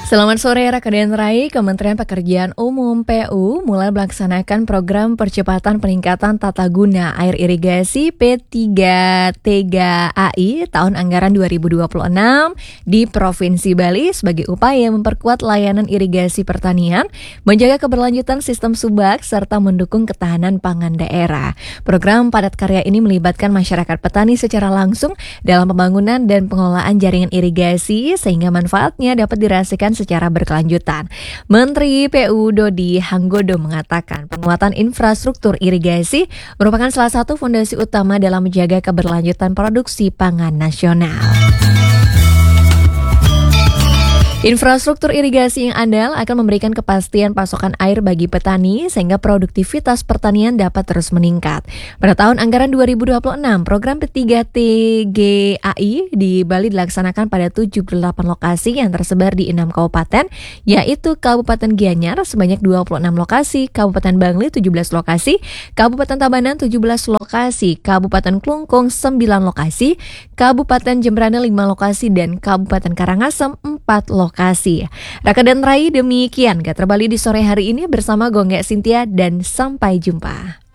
Selamat sore Rakadian Rai, Kementerian Pekerjaan Umum PU mulai melaksanakan program percepatan peningkatan tata guna air irigasi P3TGAI tahun anggaran 2026 di Provinsi Bali sebagai upaya memperkuat layanan irigasi pertanian, menjaga keberlanjutan sistem subak, serta mendukung ketahanan pangan daerah. Program padat karya ini melibatkan masyarakat petani secara langsung dalam pembangunan dan pengelolaan jaringan irigasi sehingga manfaatnya dapat dirasakan secara berkelanjutan. Menteri PU Dodi Hanggodo mengatakan penguatan infrastruktur irigasi merupakan salah satu fondasi utama dalam menjaga keberlanjutan produksi pangan nasional. Infrastruktur irigasi yang andal akan memberikan kepastian pasokan air bagi petani sehingga produktivitas pertanian dapat terus meningkat. Pada tahun anggaran 2026, program P3TGAI di Bali dilaksanakan pada 78 lokasi yang tersebar di 6 kabupaten, yaitu Kabupaten Gianyar sebanyak 26 lokasi, Kabupaten Bangli 17 lokasi, Kabupaten Tabanan 17 lokasi, Kabupaten Klungkung 9 lokasi, Kabupaten Jembrana 5 lokasi, dan Kabupaten Karangasem 4 lokasi. Raka dan Rai, demikian Gatra Bali di sore hari ini bersama Gonggek Sintia dan sampai jumpa.